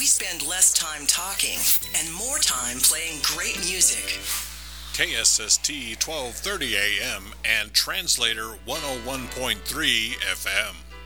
we spend less time talking and more time playing great music. KSST 1230 AM and Translator 101.3 FM.